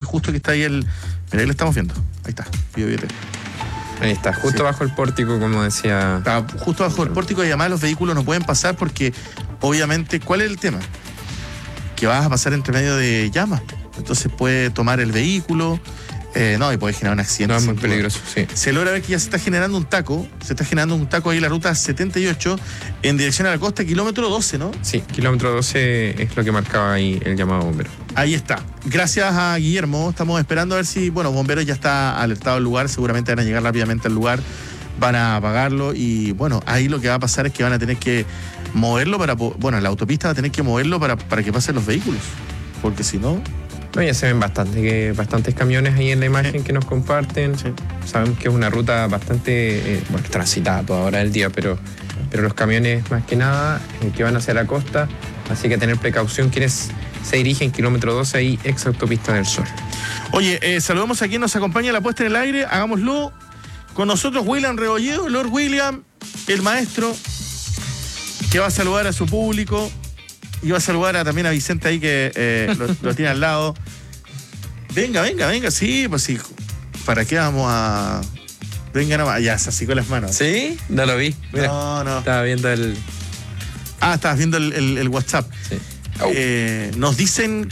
justo que está ahí mira, ahí lo estamos viendo. Ahí está, fíjate. Ahí está, justo bajo el pórtico, como decía. Está justo bajo el pórtico y además los vehículos no pueden pasar porque, obviamente, ¿cuál es el tema? Que vas a pasar entre medio de llamas. Entonces puede tomar el vehículo, y puede generar un accidente. No, es muy peligroso, sí. Se logra ver que ya se está generando un taco ahí en la ruta 78 en dirección a la costa, kilómetro 12, ¿no? Sí, kilómetro 12 es lo que marcaba ahí el llamado bombero. Ahí está. Gracias a Guillermo, estamos esperando a ver si, bomberos ya está alertado al lugar, seguramente van a llegar rápidamente al lugar, van a apagarlo y, ahí lo que va a pasar es que van a tener que moverlo la autopista va a tener que moverlo para que pasen los vehículos, porque si no... No, ya se ven bastantes camiones ahí en la imagen que nos comparten. Sí. Sabemos que es una ruta bastante transitada a toda hora del día, pero los camiones más que nada que van hacia la costa, así que tener precaución quienes se dirigen kilómetro 12 ahí, ex autopista del Sol. Oye, saludamos a quien nos acompaña en la puesta en el aire, hagámoslo con nosotros, William Rebolledo, Lord William, el maestro, que va a saludar a su público. Y va a saludar también a Vicente ahí que lo tiene al lado. Venga, sí, pues sí. ¿Para qué vamos a...? Venga nomás, ya, se así con las manos. ¿Sí? No lo vi. Mira, no. Estaba viendo el... estabas viendo el WhatsApp. Sí. Nos dicen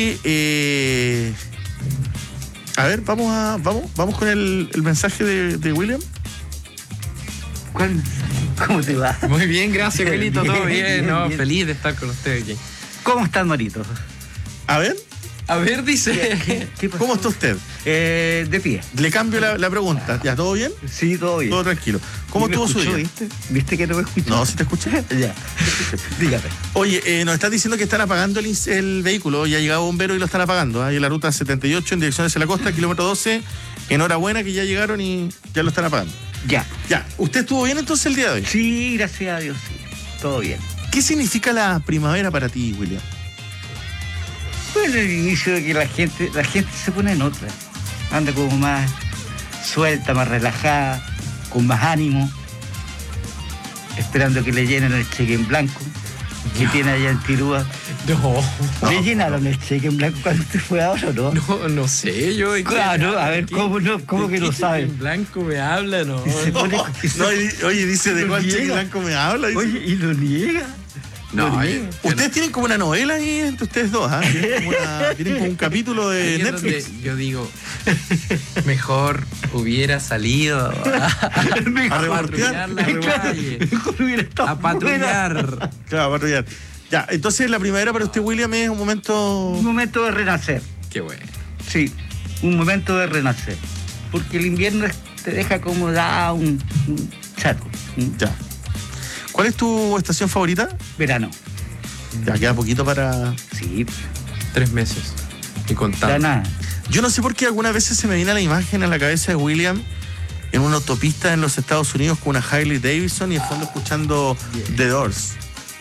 que... a ver, vamos con el mensaje de William. ¿Cuál? ¿Cómo te va? Muy bien, gracias, Wilito, todo bien. Bien. Feliz de estar con usted aquí. ¿Cómo están, Marito? A ver, dice. ¿Qué pasó? ¿cómo está usted? De pie. Le cambio la pregunta. ¿Ya todo bien? Sí, todo bien. Todo tranquilo. ¿Cómo estuvo su día? ¿Viste que no me escuchó? No, ¿sí te escuché? Ya. Dígame. Oye, nos están diciendo que están apagando el vehículo. Ya ha llegado bombero y lo están apagando. Ahí en la ruta 78 en dirección hacia la costa, kilómetro 12. Enhorabuena que ya llegaron y ya lo están apagando. Ya. ¿Usted estuvo bien entonces el día de hoy? Sí, gracias a Dios, sí. Todo bien. ¿Qué significa la primavera para ti, William? Bueno, el inicio de que la gente se pone en otra. Anda como más suelta, más relajada, con más ánimo, esperando que le llenen el cheque en blanco que tiene allá en Tirúa. No. ¿Le llenaron el cheque en blanco cuando usted fue ahora o no? No sé, yo... Claro, a ver, ¿cómo que no saben? En blanco me habla, ¿no? Oye, dice, ¿de cuál cheque blanco me habla? Dice. Oye, ¿y lo niega? No, ustedes tienen como una novela ahí entre ustedes dos, ¿ah? Tienen como un capículo de ahí Netflix. Yo digo, mejor hubiera salido a patrullar la calle. Mejor hubiera estado a patrullar. Claro, a patrullar. Ya, entonces la primavera para usted, William, es un momento... Un momento de renacer. Qué bueno. Sí, un momento de renacer. Porque el invierno te deja como da un chato. Ya. ¿Cuál es tu estación favorita? Verano. Ya queda poquito para... Sí. 3 meses. Y contando. Ya nada. Yo no sé por qué algunas veces se me viene la imagen a la cabeza de William en una autopista en los Estados Unidos con una Harley Davidson y al fondo escuchando The Doors.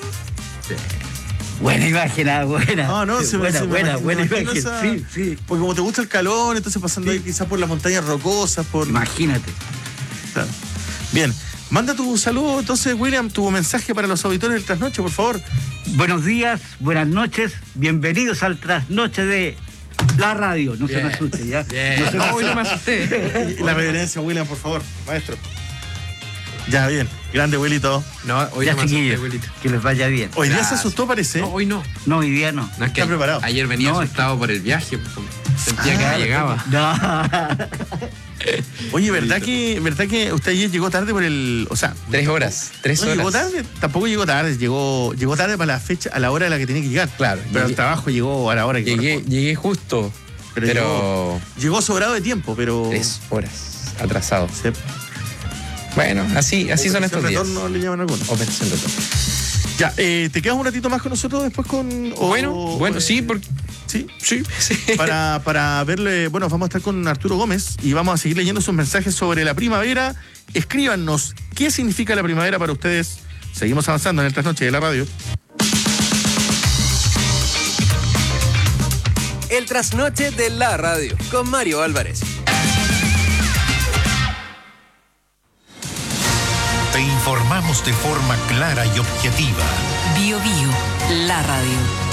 Buena imagen, buena. No, sí, buena imagen. Sí. Porque como te gusta el calor, entonces pasando ahí quizás por las montañas rocosas, Imagínate. Claro. Bien. Manda tu saludo, entonces, William, tu mensaje para los auditores del Trasnoche, por favor. Buenos días, buenas noches, bienvenidos al Trasnoche de la radio. No se me asuste, ¿ya? Hoy no me asusté. La reverencia, William, por favor, maestro. Ya, bien. Grande, Wilito. No, hoy ya, no me asusté, chiquillos, Wilito. que les vaya bien. Hoy día se asustó, parece. No, hoy no. No, hoy día no. No, es que está preparado. Ayer venía asustado por el viaje. Sentía que no llegaba. No. Oye, ¿verdad que usted ayer llegó tarde por el... O sea... 3 horas. 3 horas. Llegó tarde, tampoco llegó tarde. Llegó tarde para la fecha, a la hora a la que tenía que llegar. Claro. Pero el trabajo llegó a la hora que Llegué justo. Pero llegó sobrado de tiempo, pero... 3 horas atrasado. Sí. Bueno, así son estos días. Retorno le llaman algunos. Operación retorno. Ya, ¿te quedas un ratito más con nosotros después con...? Bueno, sí, porque... Sí. Para verle, vamos a estar con Arturo Gómez y vamos a seguir leyendo sus mensajes sobre la primavera. Escríbanos, ¿qué significa la primavera para ustedes? Seguimos avanzando en el Trasnoche de la radio. El Trasnoche de la radio con Mario Álvarez. Te informamos de forma clara y objetiva. Bio, la radio.